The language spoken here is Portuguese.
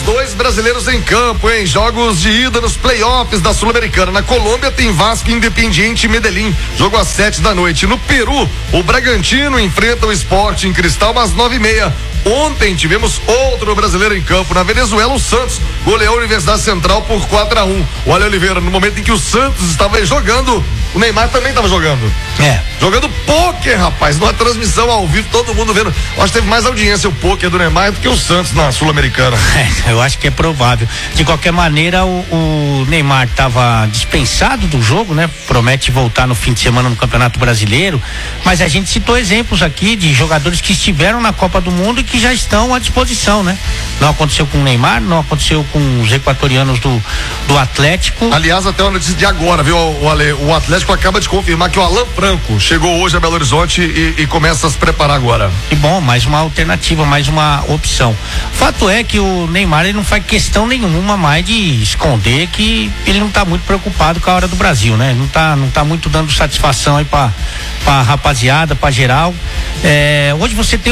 dois brasileiros em campo, hein? Jogos de ida nos playoffs da Sul-Americana. Na Colômbia tem Vasco, Independiente e Medellín. Jogo às 7h. No Peru, o Bragantino enfrenta o Sport em Cristal às 9h30. Ontem tivemos outro brasileiro em campo. Na Venezuela, o Santos goleou a Universidade Central por 4-1. O Ale Oliveira, no momento em que o Santos estava jogando, o Neymar também estava jogando. Jogando pôquer, rapaz. Numa transmissão ao vivo, todo mundo vendo. Acho que teve mais audiência o pôquer do Neymar do que o Santos na Sul-Americana. Eu acho que é provável. De qualquer maneira, o Neymar estava dispensado do jogo, né? Promete voltar no fim de semana no Campeonato Brasileiro. Mas a gente citou exemplos aqui de jogadores que estiveram na Copa do Mundo e que já estão à disposição, né? Não aconteceu com o Neymar, não aconteceu com os equatorianos do Atlético. Aliás, até uma notícia de agora, viu, Ale? O Atlético acaba de confirmar que o Alan Franco chegou hoje a Belo Horizonte e começa a se preparar agora. Que bom, mais uma alternativa, mais uma opção. Fato é que o Neymar, ele não faz questão nenhuma mais de esconder que ele não está muito preocupado com a hora do Brasil, né? Não tá muito dando satisfação aí pra rapaziada, pra geral. Hoje você tem